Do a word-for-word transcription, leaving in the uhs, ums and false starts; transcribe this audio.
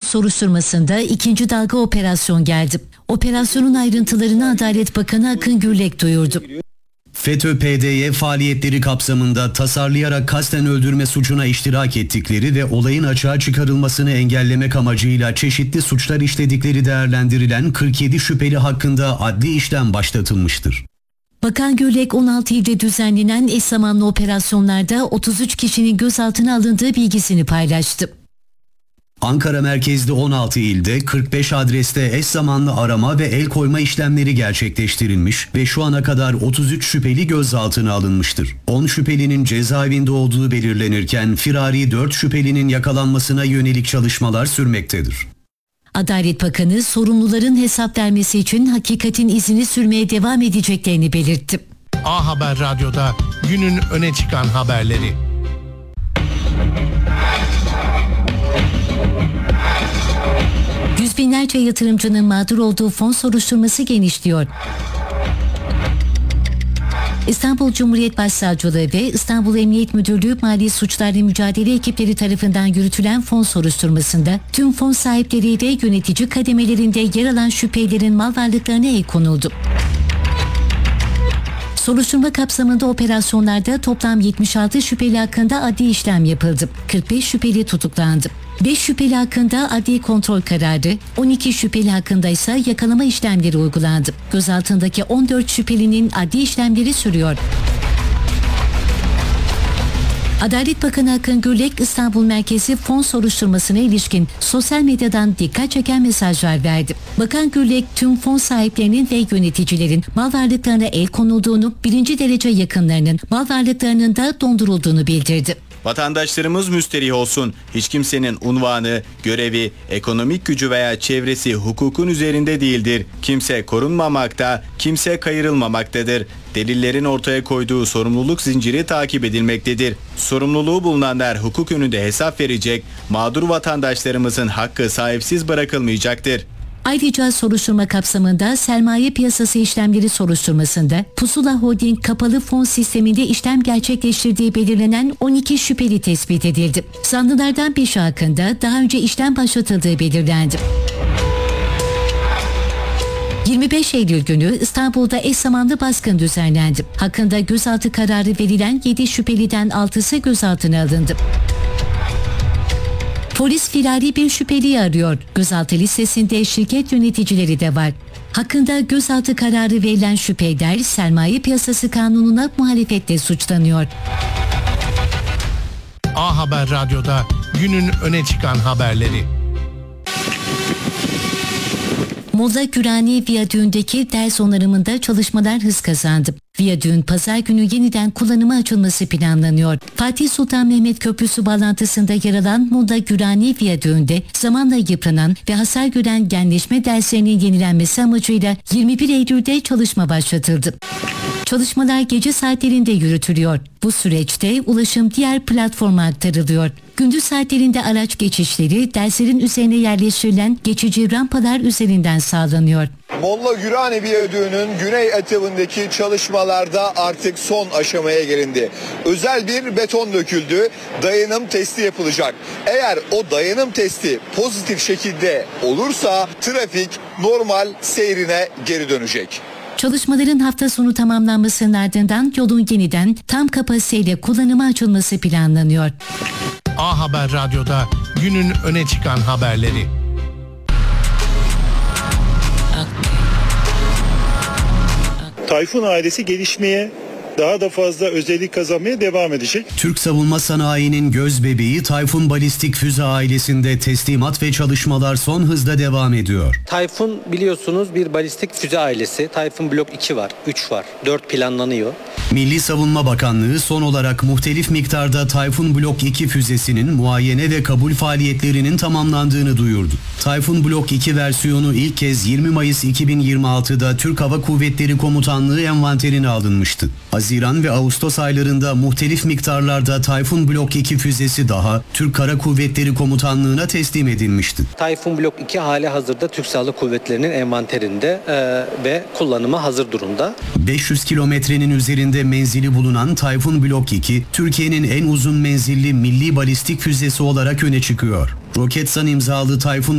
soruşturmasında ikinci dalga operasyon geldi. Operasyonun ayrıntılarını Adalet Bakanı Akın Gürlek duyurdu. FETÖ-P D Y faaliyetleri kapsamında tasarlayarak kasten öldürme suçuna iştirak ettikleri ve olayın açığa çıkarılmasını engellemek amacıyla çeşitli suçlar işledikleri değerlendirilen kırk yedi şüpheli hakkında adli işlem başlatılmıştır. Bakan Gürlek on altı ilde düzenlenen eş zamanlı operasyonlarda otuz üç kişinin gözaltına alındığı bilgisini paylaştı. Ankara merkezli on altı ilde kırk beş adreste eş zamanlı arama ve el koyma işlemleri gerçekleştirilmiş ve şu ana kadar otuz üç şüpheli gözaltına alınmıştır. on şüphelinin cezaevinde olduğu belirlenirken firari dört şüphelinin yakalanmasına yönelik çalışmalar sürmektedir. Adalet Bakanı sorumluların hesap vermesi için hakikatin izini sürmeye devam edeceklerini belirtti. A Haber Radyo'da günün öne çıkan haberleri. Yüz binlerce yatırımcının mağdur olduğu fon soruşturması genişliyor. İstanbul Cumhuriyet Başsavcılığı ve İstanbul Emniyet Müdürlüğü Mali Suçlarla Mücadele ekipleri tarafından yürütülen fon soruşturmasında tüm fon sahipleri ve yönetici kademelerinde yer alan şüphelilerin mal varlıklarına el konuldu. Soruşturma kapsamında operasyonlarda toplam yetmiş altı şüpheli hakkında adli işlem yapıldı. kırk beş şüpheli tutuklandı. beş şüpheli hakkında adli kontrol kararı, on iki şüpheli hakkında ise yakalama işlemleri uygulandı. Gözaltındaki on dört şüphelinin adli işlemleri sürüyor. Adalet Bakanı Akın Gürlek, İstanbul merkezi fon soruşturmasına ilişkin sosyal medyadan dikkat çeken mesajlar verdi. Bakan Gürlek, tüm fon sahiplerinin ve yöneticilerin mal varlıklarına el konulduğunu, birinci derece yakınlarının mal varlıklarının da dondurulduğunu bildirdi. Vatandaşlarımız müsterih olsun. Hiç kimsenin unvanı, görevi, ekonomik gücü veya çevresi hukukun üzerinde değildir. Kimse korunmamakta, kimse kayırılmamaktadır. Delillerin ortaya koyduğu sorumluluk zinciri takip edilmektedir. Sorumluluğu bulunanlar hukuk önünde hesap verecek, mağdur vatandaşlarımızın hakkı sahipsiz bırakılmayacaktır. Ayrıca soruşturma kapsamında sermaye piyasası işlemleri soruşturmasında Pusula Holding kapalı fon sisteminde işlem gerçekleştirdiği belirlenen on iki şüpheli tespit edildi. Zanlılardan beşi hakkında daha önce işlem başlatıldığı belirlendi. yirmi beş Eylül günü İstanbul'da eş zamanlı baskın düzenlendi. Hakkında gözaltı kararı verilen yedi şüpheliden altısı gözaltına alındı. Polis firari bir şüpheliyi arıyor. Gözaltı listesinde şirket yöneticileri de var. Hakkında gözaltı kararı verilen şüpheliler sermaye piyasası kanununa muhalefetle suçlanıyor. A Haber Radyo'da günün öne çıkan haberleri. Molla Gürani Viyadüğü'ndeki ders onarımında çalışmalar hız kazandı. Viyadüğün pazar günü yeniden kullanıma açılması planlanıyor. Fatih Sultan Mehmet Köprüsü bağlantısında yer alan Molla Gürani Viyadüğü'nde zamanla yıpranan ve hasar gören genleşme derslerinin yenilenmesi amacıyla yirmi bir Eylül'de çalışma başlatıldı. Çalışmalar gece saatlerinde yürütülüyor. Bu süreçte ulaşım diğer platforma aktarılıyor. Gündüz saatlerinde araç geçişleri derslerin üzerine yerleştirilen geçici rampalar üzerinden sağlanıyor. Molla Gürani Viyadüğü'nün güney etabındaki çalışmalarda artık son aşamaya gelindi. Özel bir beton döküldü, dayanım testi yapılacak. Eğer o dayanım testi pozitif şekilde olursa trafik normal seyrine geri dönecek. Çalışmaların hafta sonu tamamlanmasının ardından yolun yeniden tam kapasiteyle kullanıma açılması planlanıyor. A Haber Radyo'da günün öne çıkan haberleri. Tayfun ailesi gelişmeye, daha da fazla özellik kazanmaya devam edecek. Türk savunma sanayinin göz bebeği Tayfun Balistik Füze ailesinde teslimat ve çalışmalar son hızla devam ediyor. Tayfun biliyorsunuz bir balistik füze ailesi. Tayfun Blok iki var, üç var, dört planlanıyor. Milli Savunma Bakanlığı son olarak muhtelif miktarda Tayfun Blok iki füzesinin muayene ve kabul faaliyetlerinin tamamlandığını duyurdu. Tayfun Blok iki versiyonu ilk kez yirmi Mayıs iki bin yirmi altıda Türk Hava Kuvvetleri Komutanlığı envanterine alınmıştı. Haziran ve Ağustos aylarında muhtelif miktarlarda Tayfun Blok iki füzesi daha Türk Kara Kuvvetleri Komutanlığı'na teslim edilmişti. Tayfun Blok iki hali hazırda Türk Silahlı Kuvvetleri'nin envanterinde e, ve kullanıma hazır durumda. beş yüz kilometrenin üzerinde menzili bulunan Tayfun Blok iki, Türkiye'nin en uzun menzilli milli balistik füzesi olarak öne çıkıyor. Roketsan imzalı Tayfun